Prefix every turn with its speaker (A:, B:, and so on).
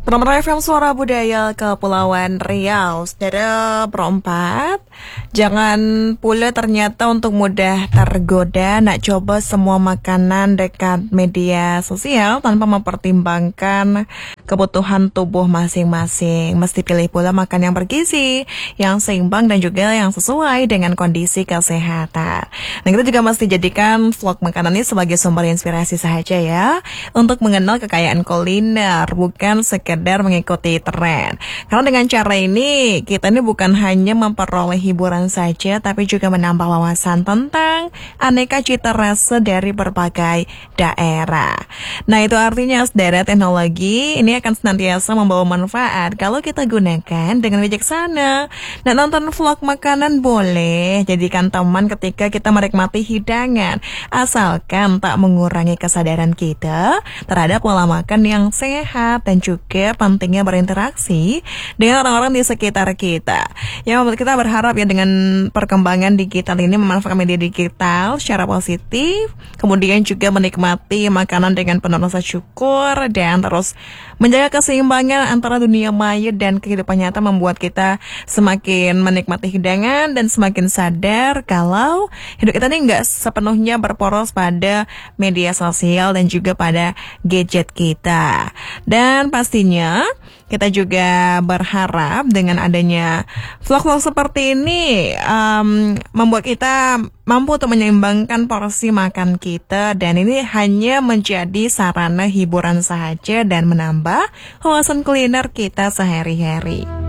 A: Pendengar FM Suara Budaya Kepulauan Riau, saudara berempat, jangan pula ternyata untuk mudah tergoda nak coba semua makanan dekat media sosial tanpa mempertimbangkan kebutuhan tubuh masing-masing. Mesti pilih pula makan yang bergizi, yang seimbang dan juga yang sesuai dengan kondisi kesehatan. Dan kita juga mesti jadikan vlog makanan ini sebagai sumber inspirasi saja ya, untuk mengenal kekayaan kuliner, bukan sekedar mengikuti tren. Karena dengan cara ini, kita ini bukan hanya memperoleh hiburan saja, tapi juga menambah wawasan tentang aneka cita rasa dari berbagai daerah. Nah, itu artinya saudara, teknologi ini akan senantiasa membawa manfaat kalau kita gunakan dengan bijaksana. Nah, nonton vlog makanan boleh jadikan teman ketika kita menikmati hidangan, asalkan tak mengurangi kesadaran kita terhadap pola makan yang sehat dan juga pentingnya berinteraksi dengan orang-orang di sekitar kita. Ya, kita berharap ya dengan perkembangan digital ini memanfaatkan media digital secara positif, kemudian juga menikmati makanan dengan penuh rasa syukur dan terus menjaga keseimbangan antara dunia maya dan kehidupan nyata, membuat kita semakin menikmati hidangan dan semakin sadar kalau hidup kita ini nggak sepenuhnya berporos pada media sosial dan juga pada gadget kita. Dan pastinya kita juga berharap dengan adanya vlog-vlog seperti ini membuat kita mampu untuk menyeimbangkan porsi makan kita, dan ini hanya menjadi sarana hiburan saja dan menambah wawasan kuliner kita sehari-hari.